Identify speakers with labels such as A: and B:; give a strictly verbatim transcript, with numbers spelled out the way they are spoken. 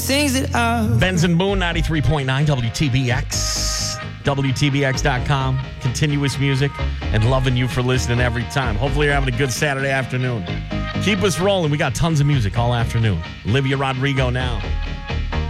A: Things that are
B: Benz and Boone, ninety-three point nine W T B X, W T B X dot com. Continuous music and loving you for listening every time. Hopefully you're having a good Saturday afternoon. Keep us rolling. We got tons of music all afternoon. Olivia Rodrigo now.